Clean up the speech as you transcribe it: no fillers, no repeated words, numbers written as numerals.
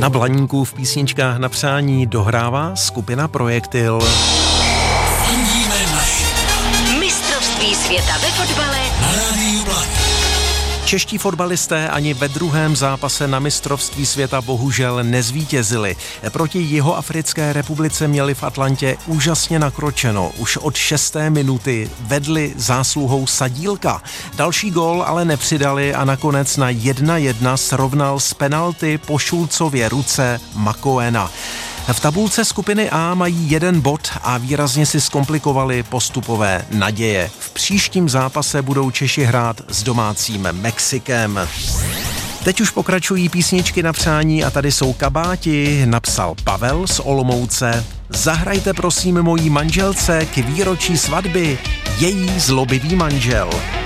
Jana Blaníků v písničkách na přání dohrává skupina Projektil. Fandíme naše. Mistrovství světa ve fotbale Na Rádiu Blaník. Čeští fotbalisté ani ve druhém zápase na mistrovství světa bohužel nezvítězili. Proti Jihoafrické republice měli v Atlantě úžasně nakročeno. Už od 6. minuty vedli zásluhou Sadílka. Další gól ale nepřidali a nakonec na 1:1 srovnal z penalty po Šulcově ruce Makoena. V tabulce skupiny A mají 1 bod a výrazně si zkomplikovali postupové naděje. V příštím zápase budou Češi hrát s domácím Mexikem. Teď už pokračují písničky na přání a tady jsou kabáti, napsal Pavel z Olomouce. Zahrajte prosím mojí manželce k výročí svatby, její zlobivý manžel.